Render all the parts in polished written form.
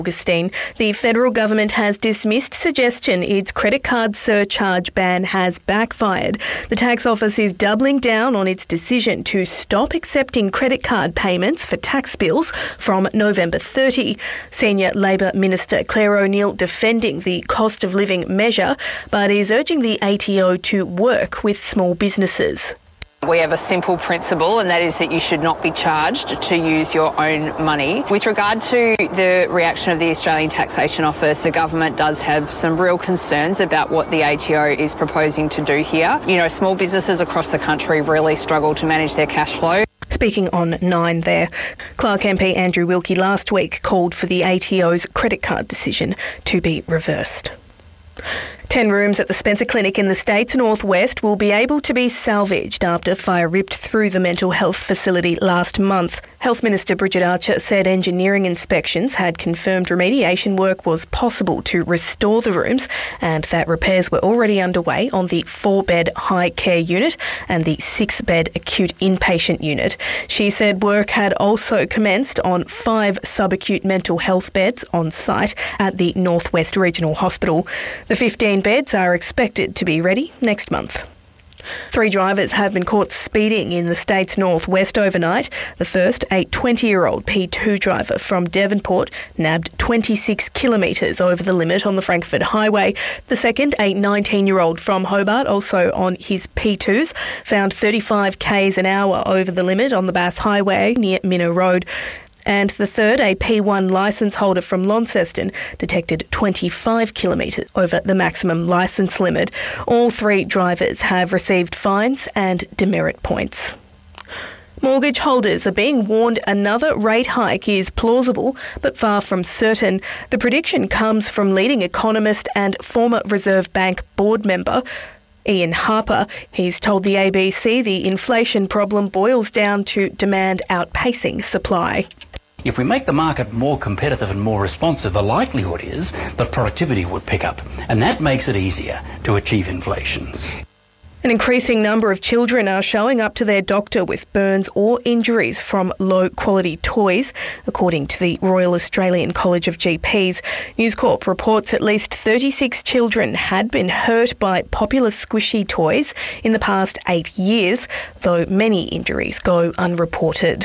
Augustine. The federal government has dismissed suggestion its credit card surcharge ban has backfired. The tax office is doubling down on its decision to stop accepting credit card payments for tax bills from November 30. Senior Labor Minister Claire O'Neill defending the cost of living measure, but is urging the ATO to work with small businesses. We have a simple principle, and that is that you should not be charged to use your own money. With regard to the reaction of the Australian Taxation Office, the government does have some real concerns about what the ATO is proposing to do here. You know, small businesses across the country really struggle to manage their cash flow. Speaking on 9 there, Clark MP Andrew Wilkie last week called for the ATO's credit card decision to be reversed. 10 rooms at the Spencer Clinic in the state's northwest will be able to be salvaged after fire ripped through the mental health facility last month. Health Minister Bridget Archer said engineering inspections had confirmed remediation work was possible to restore the rooms and that repairs were already underway on the 4-bed high care unit and the 6-bed acute inpatient unit. She said work had also commenced on 5 subacute mental health beds on site at the Northwest Regional Hospital. The 15 beds are expected to be ready next month. 3 drivers have been caught speeding in the state's northwest overnight. The first, a 20-year-old P2 driver from Devonport, nabbed 26 kilometres over the limit on the Frankfurt Highway. The second, a 19-year-old from Hobart, also on his P2s, found 35 k's an hour over the limit on the Bass Highway near Minna Road. And the third, a P1 licence holder from Launceston, detected 25 kilometres over the maximum licence limit. All 3 drivers have received fines and demerit points. Mortgage holders are being warned another rate hike is plausible but far from certain. The prediction comes from leading economist and former Reserve Bank board member Ian Harper. He's told the ABC the inflation problem boils down to demand outpacing supply. If we make the market more competitive and more responsive, the likelihood is that productivity would pick up, and that makes it easier to achieve inflation. An increasing number of children are showing up to their doctor with burns or injuries from low-quality toys, according to the Royal Australian College of GPs. News Corp reports at least 36 children had been hurt by popular squishy toys in the past 8 years, though many injuries go unreported.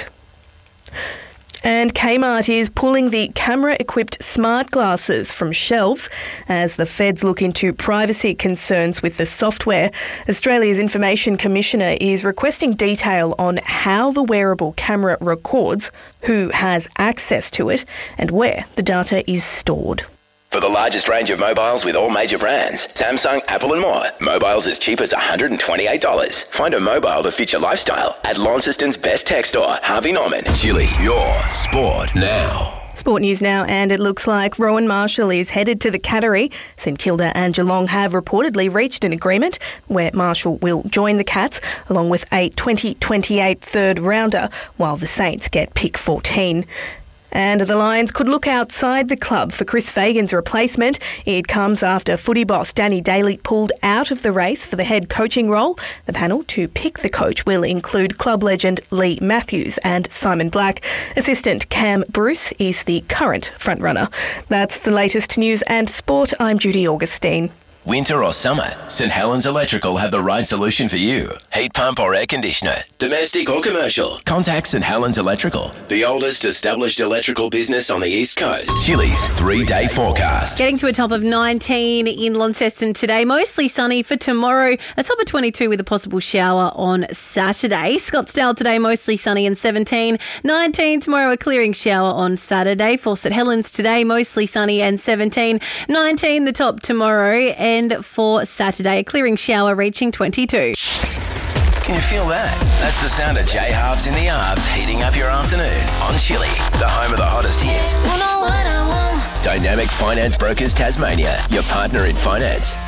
And Kmart is pulling the camera-equipped smart glasses from shelves as the feds look into privacy concerns with the software. Australia's Information Commissioner is requesting detail on how the wearable camera records, who has access to it, and where the data is stored. For the largest range of mobiles with all major brands, Samsung, Apple and more, mobiles as cheap as $128. Find a mobile to fit your lifestyle at Launceston's best tech store, Harvey Norman. Chili, your sport now. Sport news now, and it looks like Rowan Marshall is headed to the Cattery. St Kilda and Geelong have reportedly reached an agreement where Marshall will join the Cats along with a 2028 third rounder, while the Saints get pick 14. And the Lions could look outside the club for Chris Fagan's replacement. It comes after footy boss Danny Daly pulled out of the race for the head coaching role. The panel to pick the coach will include club legend Lee Matthews and Simon Black. Assistant Cam Bruce is the current frontrunner. That's the latest news and sport. I'm Judy Augustine. Winter or summer, St Helens Electrical have the right solution for you. Heat pump or air conditioner, domestic or commercial. Contact St Helens Electrical, the oldest established electrical business on the East Coast. Chili's 3-day forecast. Getting to a top of 19 in Launceston today. Mostly sunny for tomorrow. A top of 22 with a possible shower on Saturday. Scottsdale today mostly sunny and 17. 19 tomorrow, a clearing shower on Saturday. For St Helens today mostly sunny and 17. 19 the top tomorrow. And for Saturday, a clearing shower reaching 22. Can you feel that? That's the sound of J Harbs in the Arbs heating up your afternoon on Chili, the home of the hottest hits. Dynamic Finance Brokers Tasmania, your partner in finance.